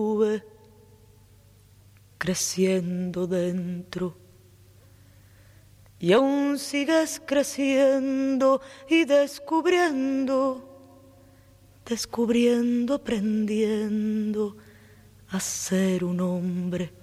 creciendo dentro. Y aún sigues creciendo y descubriendo, aprendiendo a ser un hombre.